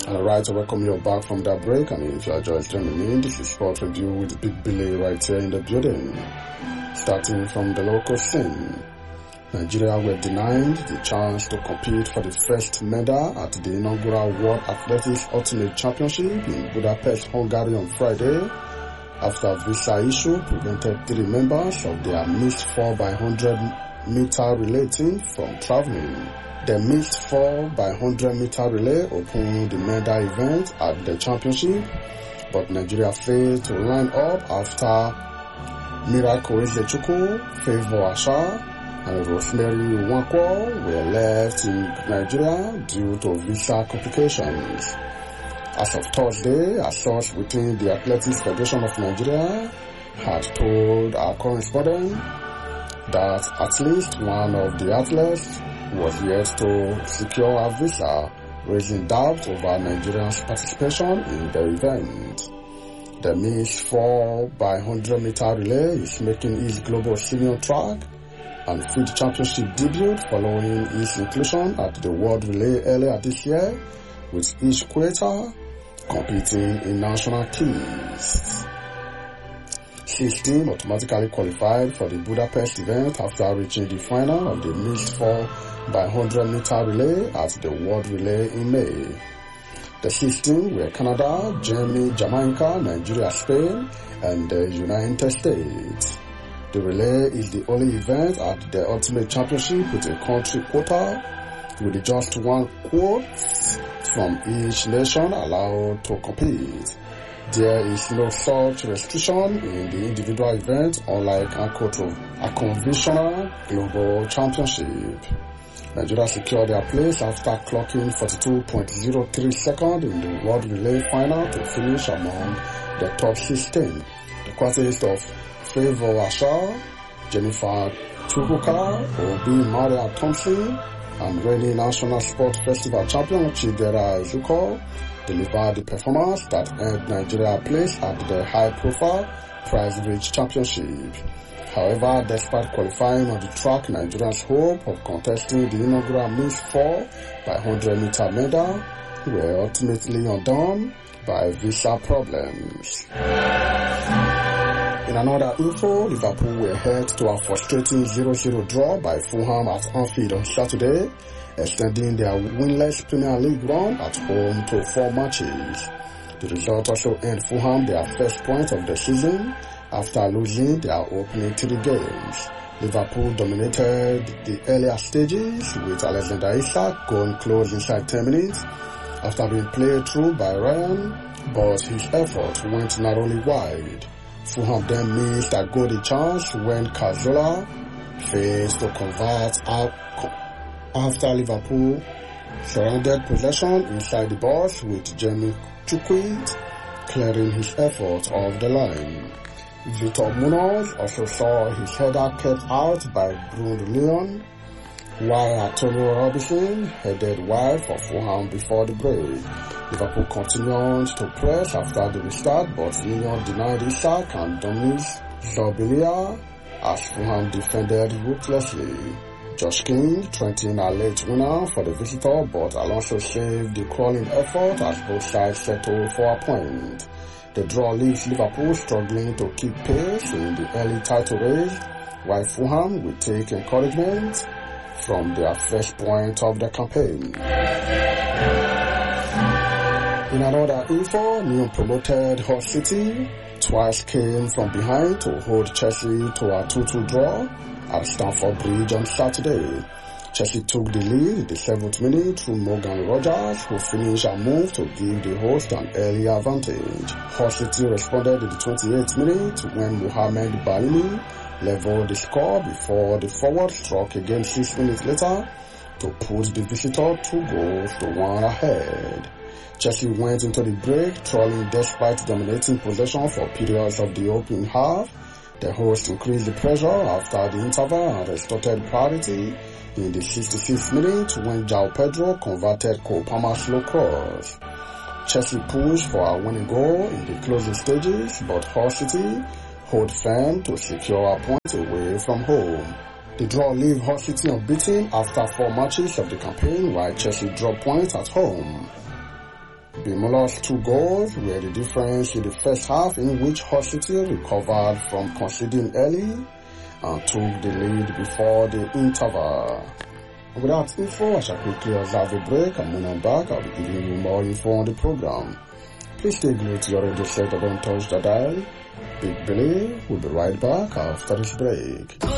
Alright, to welcome you back from that break. And if you are just joining me, this is Sport Review with Big Billy right here in the building. Starting from the local scene, Nigeria were denied the chance to compete for the first medal at the inaugural World Athletics Ultimate Championship in Budapest, Hungary on Friday, after visa issue prevented 3 members of their mixed 4x100-meter relay team from traveling. The mixed 4x100-meter relay opened the medal event at the championship, but Nigeria failed to line up after Miracle Ezechukwu, Favour Asha, and Rosemary Nwankwo were left in Nigeria due to visa complications. As of Thursday, a source within the Athletics Federation of Nigeria had told our correspondent that at least one of the athletes was yet to secure a visa, raising doubt over Nigeria's participation in the event. The mixed 4x100-meter relay is making its global senior track and field championship debut following its inclusion at the World Relay earlier this year, with each quota competing in national teams. 6 teams automatically qualified for the Budapest event after reaching the final of the mixed 4x100-meter relay at the World Relay in May. The 6 teams were Canada, Germany, Jamaica, Nigeria, Spain, and the United States. The relay is the only event at the Ultimate Championship with a country quota, with just 1 quote from each nation allowed to compete. There is no such restriction in the individual event, unlike a conventional global championship. Nigeria secured their place after clocking 42.03 seconds in the World Relay final to finish among the top 16. The quartet of Favour Asha, Jennifer Chukwuka, Obi Maria Thompson, and reigning National Sport Festival champion Chidera Ezuko delivered the performance that earned Nigeria a place at the high-profile prize-rich championship. However, despite qualifying on the track, Nigeria's hope of contesting the inaugural mixed 4x100-meter medal were ultimately undone by visa problems. In another info, Liverpool were held to a frustrating 0-0 draw by Fulham at Anfield on Saturday, extending their winless Premier League run at home to 4 matches. The result also earned Fulham their first point of the season after losing their opening 3 games. Liverpool dominated the earlier stages with Alexander Isak going close inside 10 minutes after being played through by Ryan, but his effort went narrowly wide. Fulham then missed a golden chance when Cazorla failed to convert after Liverpool surrendered possession inside the box with Jamie Chukwuka clearing his effort off the line. Victor Munoz also saw his header kept out by Bruno Leon, while Antonio Robinson headed wide for Fulham before the break. Liverpool continued to press after the restart, but Leon denied Isak and Dominic Zobilia as Fulham defended ruthlessly. Josh King threatened a late winner for the visitor, but Alonso saved the crawling effort as both sides settled for a point. The draw leaves Liverpool struggling to keep pace in the early title race, while Fulham will take encouragement from their first point of the campaign. In another info, new promoted Hull City twice came from behind to hold Chelsea to a 2-2 draw at Stamford Bridge on Saturday. Chelsea took the lead in the 7th minute through Morgan Rogers, who finished a move to give the host an early advantage. Hull City responded in the 28th minute when Mohamed Baini leveled the score before the forward struck again 6 minutes later to put the visitor 2-1 ahead. Chelsea went into the break trolling despite dominating possession for periods of the opening half. The hosts increased the pressure after the interval and restored priority in the 66th minute when João Pedro converted Cole Palmer's slow cross. Chelsea pushed for a winning goal in the closing stages, but Hull City hold firm to secure a point away from home. The draw leaves Hull City unbeaten after 4 matches of the campaign, while Chelsea dropped points at home. Ibimo lost 2 goals, were the difference in the first half, in which Hull City recovered from conceding early and took the lead before the interval. And with that info, I shall quickly observe a break, and when I'm back, I'll be giving you more info on the program. Please stay glued to your radio set or don't touch the dial. Big Billy will be right back after this break.